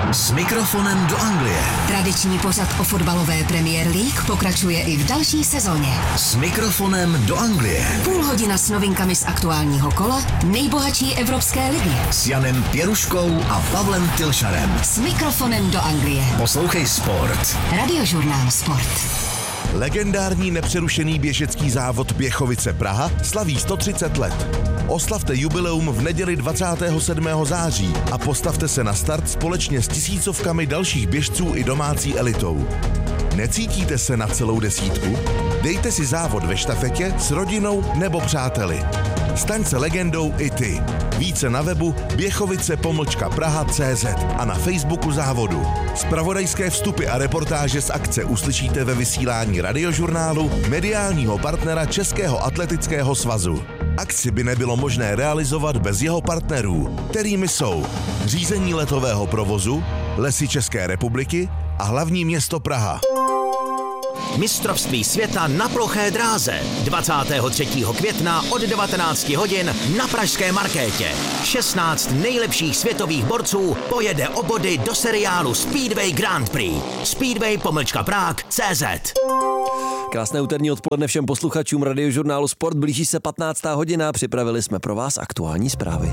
S mikrofonem do Anglie. Tradiční pořad o fotbalové Premier League pokračuje i v další sezóně. S mikrofonem do Anglie. Půl hodina s novinkami z aktuálního kola nejbohatší evropské ligy. S Janem Pěruškou a Pavlem Tilšarem. S mikrofonem do Anglie. Poslouchej Sport. Radiožurnál Sport. Legendární nepřerušený běžecký závod Běchovice Praha slaví 130 let. Oslavte jubileum v neděli 27. září a postavte se na start společně s tisícovkami dalších běžců i domácí elitou. Necítíte se na celou desítku? Dejte si závod ve štafetě s rodinou nebo přáteli. Staň se legendou i ty. Více na webu běchovice-praha.cz a na Facebooku závodu. Zpravodajské vstupy a reportáže z akce uslyšíte ve vysílání Radiožurnálu, mediálního partnera Českého atletického svazu. Akci by nebylo možné realizovat bez jeho partnerů, kterými jsou Řízení letového provozu, Lesy České republiky a hlavní město Praha. Mistrovství světa na ploché dráze 23. května od 19 hodin na pražské Markétě. 16 nejlepších světových borců pojede o body do seriálu Speedway Grand Prix. Speedway-Prague.cz. Krásné úterní odpoledne všem posluchačům Radiožurnálu Sport. Blíží se 15. hodina, připravili jsme pro vás aktuální zprávy.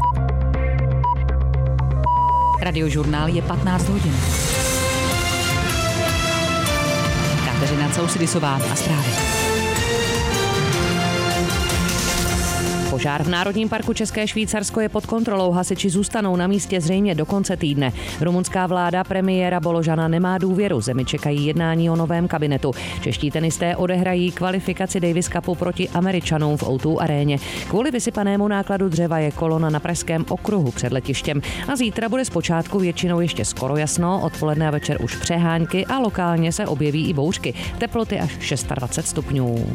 Radiožurnál je 15 hodin. Kateřina Cousidisová a zprávy. Požár v Národním parku České Švýcarsko je pod kontrolou, hasiči zůstanou na místě zřejmě do konce týdne. Rumunská vláda premiéra Boložana nemá důvěru, zemi čekají jednání o novém kabinetu. Čeští tenisté odehrají kvalifikaci Davis Cupu proti Američanům v O2 aréně. Kvůli vysypanému nákladu dřeva je kolona na Pražském okruhu před letištěm a zítra bude zpočátku většinou ještě skoro jasno, odpoledne a večer už přehánky a lokálně se objeví i bouřky. Teploty až 26 stupňů.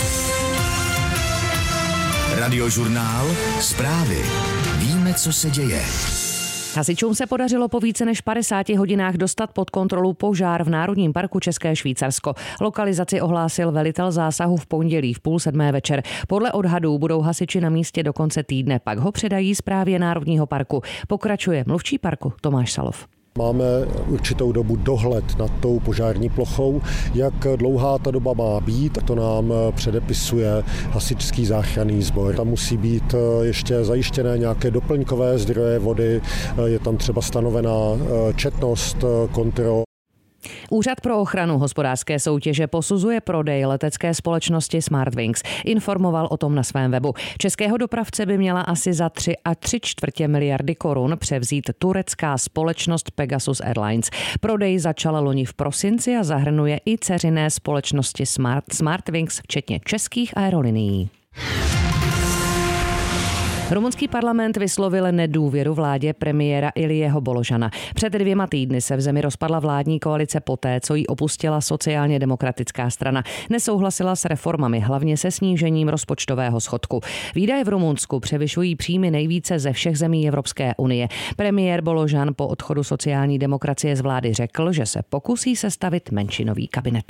Radiožurnál Zprávy. Víme, co se děje. Hasičům se podařilo po více než 50 hodinách dostat pod kontrolu požár v Národním parku České Švýcarsko. Lokalizaci ohlásil velitel zásahu v pondělí v 6:30 večer. Podle odhadů budou hasiči na místě do konce týdne, pak ho předají správě Národního parku. Pokračuje mluvčí parku Tomáš Salov. Máme určitou dobu dohled nad tou požární plochou. Jak dlouhá ta doba má být, to nám předepisuje hasičský záchranný sbor. Tam musí být ještě zajištěné nějaké doplňkové zdroje vody, je tam třeba stanovená četnost kontrol. Úřad pro ochranu hospodářské soutěže posuzuje prodej letecké společnosti Smartwings. Informoval o tom na svém webu. Českého dopravce by měla asi za 3,75 miliardy korun převzít turecká společnost Pegasus Airlines. Prodej začal loni v prosinci a zahrnuje i dceřiné společnosti Smartwings, včetně českých aerolinií. Rumunský parlament vyslovil nedůvěru vládě premiéra Ilieho Boložana. Před 2 týdny se v zemi rozpadla vládní koalice poté, co ji opustila sociálně demokratická strana. Nesouhlasila s reformami, hlavně se snížením rozpočtového schodku. Výdaje v Rumunsku převyšují příjmy nejvíce ze všech zemí Evropské unie. Premiér Boložan po odchodu sociální demokracie z vlády řekl, že se pokusí sestavit menšinový kabinet.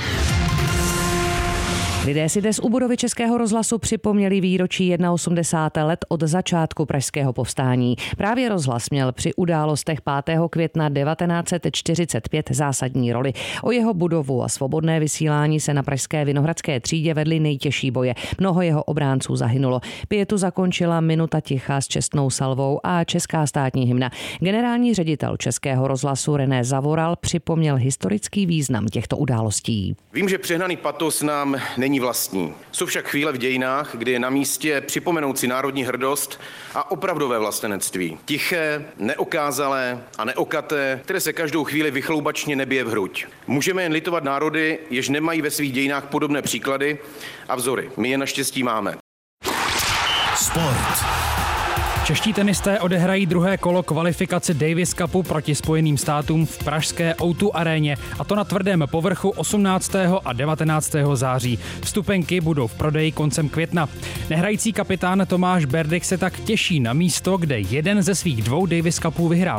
Lidé si dnes u budovy Českého rozhlasu připomněli výročí 81 let od začátku pražského povstání. Právě rozhlas měl při událostech 5. května 1945 zásadní roli. O jeho budovu a svobodné vysílání se na pražské Vinohradské třídě vedly nejtěžší boje. Mnoho jeho obránců zahynulo. Pietu zakončila minuta ticha s čestnou salvou a česká státní hymna. Generální ředitel Českého rozhlasu René Zavoral připomněl historický význam těchto událostí. Vím, že přehnaný patos nám není vlastní. Jsou však chvíle v dějinách, kdy je na místě připomenout si národní hrdost a opravdové vlastenectví. Tiché, neokázalé a neokaté, které se každou chvíli vychloubačně nebije v hruď. Můžeme jen litovat národy, jež nemají ve svých dějinách podobné příklady a vzory. My je naštěstí máme. Sport. Čeští tenisté odehrají druhé kolo kvalifikace Davis Cupu proti Spojeným státům v pražské O2 aréně, a to na tvrdém povrchu 18. a 19. září. Vstupenky budou v prodeji koncem května. Nehrající kapitán Tomáš Berdych se tak těší na místo, kde jeden ze svých 2 Davis Cupů vyhrál.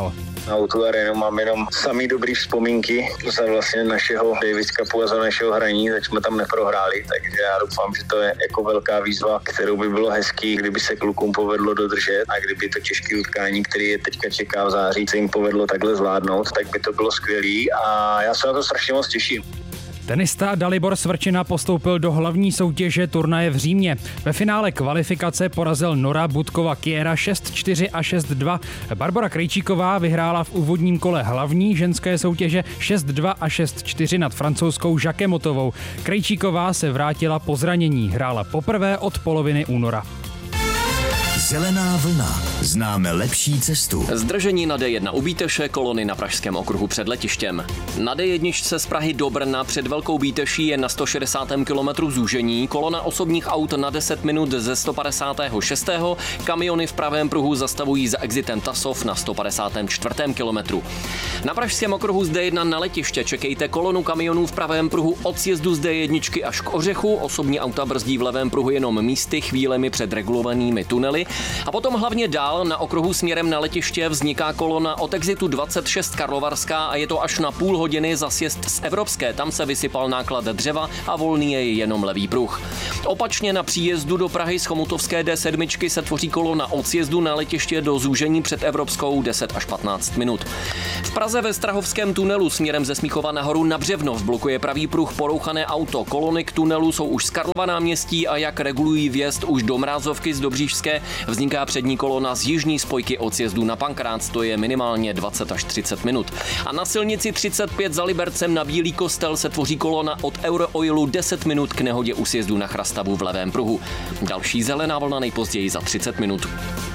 Na O2 Arenu mám jenom samý dobrý vzpomínky za vlastně našeho Davis Cupu a za našeho hraní, tak jsme tam neprohráli, takže já doufám, že to je jako velká výzva, kterou by bylo hezký, kdyby se klukům povedlo dodržet a kdyby to těžké utkání, který je teďka čeká v září, se jim povedlo takhle zvládnout, tak by to bylo skvělý a já se na to strašně moc těším. Tenista Dalibor Svrčina postoupil do hlavní soutěže turnaje v Římě. Ve finále kvalifikace porazil Nora Budkova-Kjera 6-4 a 6-2. Barbora Krejčíková vyhrála v úvodním kole hlavní ženské soutěže 6-2 a 6-4 nad francouzskou Jacquemotovou. Krejčíková se vrátila po zranění, hrála poprvé od poloviny února. Zelená vlna. Známe lepší cestu. Zdržení na D1 u Bíteše, kolony na Pražském okruhu před letištěm. Na D1 z Prahy do Brna před Velkou Bíteší je na 160. kilometru zúžení, kolona osobních aut na 10 minut ze 156. Kamiony v pravém pruhu zastavují za exitem Tasov na 154. kilometru. Na Pražském okruhu z D1 na letiště čekejte kolonu kamionů v pravém pruhu od sjezdu z D1 až k Ořechu, osobní auta brzdí v levém pruhu jenom místy chvílemi před regulovanými tunely. A potom hlavně dál na okruhu směrem na letiště vzniká kolona od exitu 26 Karlovarská a je to až na půl hodiny za sjezd z Evropské. Tam se vysypal náklad dřeva a volný je jenom levý pruh. Opačně na příjezdu do Prahy z Chomutovské D7 se tvoří kolona od sjezdu na letiště do zúžení před Evropskou 10 až 15 minut. V Praze ve Strahovském tunelu směrem ze Smíchova nahoru na Břevnov blokuje pravý pruh porouchané auto. Kolony k tunelu jsou už z Karlova náměstí a jak regulují vjezd už do Mrázovky z Dobříšské, vzniká přední kolona z jižní spojky od sjezdu na Pankrác, to je minimálně 20 až 30 minut. A na silnici 35 za Libercem na Bílý Kostel se tvoří kolona od Eurooilu 10 minut k nehodě u sjezdu na Chrastavu v levém pruhu. Další zelená vlna nejpozději za 30 minut.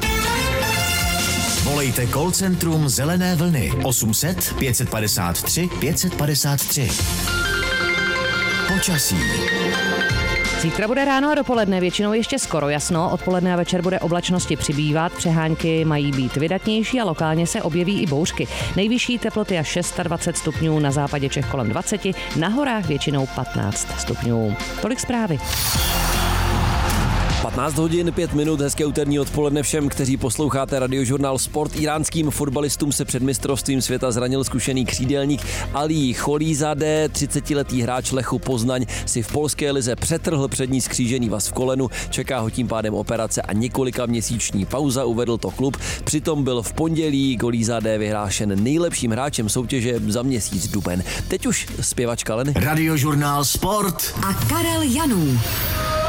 Volejte call centrum Zelené vlny 800 553 553. Počasí. Zítra bude ráno a dopoledne většinou ještě skoro jasno, odpoledne a večer bude oblačnosti přibývat, přehánky mají být vydatnější a lokálně se objeví i bouřky. Nejvyšší teploty až 26 stupňů, na západě Čech kolem 20, na horách většinou 15 stupňů. Tolik zprávy. 15 hodin 5 minut, hezké úterní odpoledne všem, kteří posloucháte Radiožurnál Sport. Iránským fotbalistům se před mistrovstvím světa zranil zkušený křídelník Ali Cholizadeh. 30letý hráč Lechu Poznaň si v polské lize přetrhl přední skřížený vaz v kolenu, čeká ho tím pádem operace a několika měsíční pauza, uvedl to klub. Přitom byl v pondělí Cholizadeh vyhlášen nejlepším hráčem soutěže za měsíc duben. Teď už zpěvačka Leny. Radiožurnál Sport a Karel Janů.